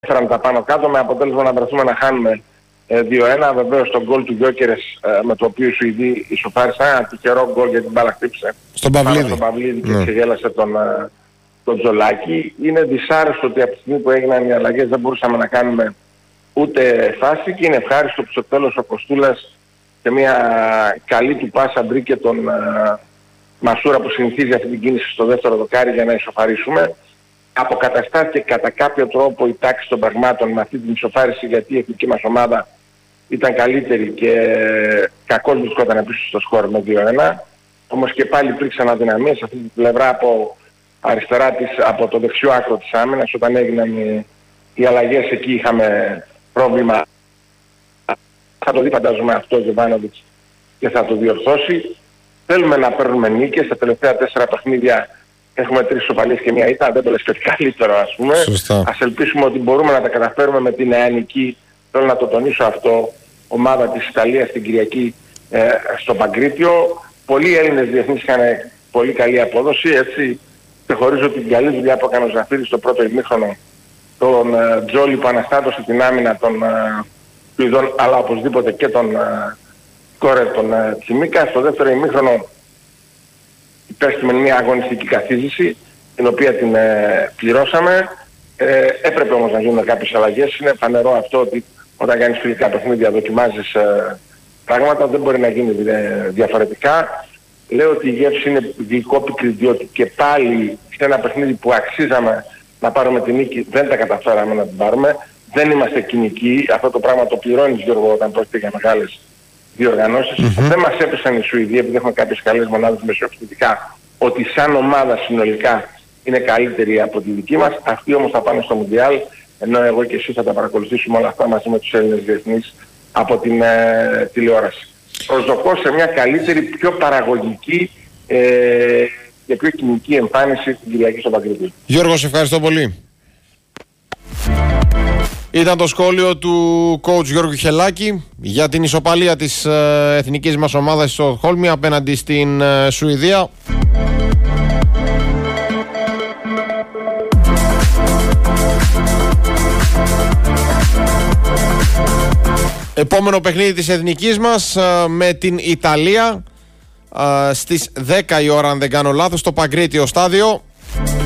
έφεραν τα πάνω κάτω με αποτέλεσμα να βρεθούμε να χάνουμε 2-1. Βεβαίως το γκολ του Γιόκερες με το οποίο οι Σουηδοί ισοφάρισαν, ένα τυχερό γκολ γιατί την μπάλα χτύπησε στον Παυλίδη και ξεγέλασε τον Τζολάκη. Είναι δυσάρεστο ότι από τη στιγμή που έγιναν οι αλλαγές δεν μπορούσαμε να κάνουμε ούτε φάση και είναι ευχάριστο που στο τέλος ο Κοστούλας σε μια καλή του πάσα βρήκε τον Μασούρα που συνηθίζει αυτή την κίνηση στο δεύτερο δοκάρι για να ισοφαρίσουμε. Αποκαταστάθηκε κατά κάποιο τρόπο η τάξη των πραγμάτων με αυτή την ισοφάριση γιατί η εθνική μας ομάδα ήταν καλύτερη και κακώς βρισκόταν πίσω στο σκορ με 2-1. Όμως και πάλι υπήρξαν αδυναμίες σε αυτή την πλευρά από αριστερά από το δεξιό άκρο της άμυνας. Όταν έγιναν οι αλλαγές εκεί είχαμε πρόβλημα. Θα το δει φαντάζομαι αυτό ο Γιοβάνοβιτς και θα το διορθώσει. Θέλουμε να παίρνουμε νίκες. Στα τελευταία 4 παιχνίδια έχουμε 3 ισοπαλίες και μια ήττα. Δεν το λες και ότι καλύτερο ας πούμε. Σωστά. Ας ελπίσουμε ότι μπορούμε να τα καταφέρουμε με την νεανική, θέλω να το τονίσω αυτό, ομάδα της Ιταλίας την Κυριακή στο Παγκρίτιο. Πολλοί Έλληνες διεθνείς είχαν πολύ καλή απόδοση. Έτσι ξεχωρίζω την καλή δουλειά που έκανε ο Ζαφύρης στο πρώτο ημίχρονο. Τον Τζόλι που αναστάτωσε την άμυνα των Σουηδών, αλλά οπωσδήποτε και τον Κόρε τον Τσιμίκα. Στο δεύτερο ημίχρονο υπέστημε μια αγωνιστική καθίζηση, την οποία την πληρώσαμε. Έπρεπε όμως να γίνουν κάποιες αλλαγές. Είναι φανερό αυτό ότι όταν κάνεις φιλικά παιχνίδια δοκιμάζεις πράγματα, δεν μπορεί να γίνει διαφορετικά. Λέω ότι η γεύση είναι γλυκόπικρη διότι και πάλι σε ένα παιχνίδι που αξίζαμε να πάρουμε την νίκη δεν τα καταφέραμε να την πάρουμε. Δεν είμαστε κοινικοί. Αυτό το πράγμα το πληρώνεις Γιώργο όταν πρόκειται για μεγάλες διοργανώσεις. Δεν μας έπεσαν οι Σουηδοί επειδή έχουμε κάποιες καλές μονάδες μεσοεπιθετικά ότι σαν ομάδα συνολικά είναι καλύτερη από τη δική μας. Αυτοί όμως θα πάνε στο Μουντιάλ, ενώ εγώ και εσύ θα τα παρακολουθήσουμε όλα αυτά μαζί με τους Έλληνες διεθνείς από την τηλεόραση. Προσδοκώ σε μια καλύτερη, πιο παραγωγική και πιο κοινική εμφάνιση την Κυριακή στο Παγκρίτιο. Γιώργο, σε ευχαριστώ πολύ. Ήταν το σχόλιο του coach Γιώργου Χελάκη για την ισοπαλία της εθνικής μας ομάδας στο Στοκχόλμη απέναντι στην Σουηδία. Επόμενο παιχνίδι της εθνικής μας με την Ιταλία στις 10 η ώρα αν δεν κάνω λάθος στο Παγκρίτιο στάδιο.